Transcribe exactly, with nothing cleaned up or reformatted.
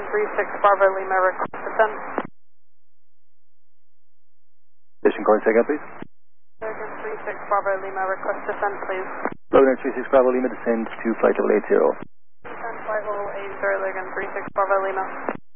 three six Bravo Lima, request descent. Station calling second, please. Logan three six Bravo Lima, request descent, please. Logan three six Bravo Lima, descend to flight level eight zero. Descent flight level eight zero, Logan three six Bravo Lima.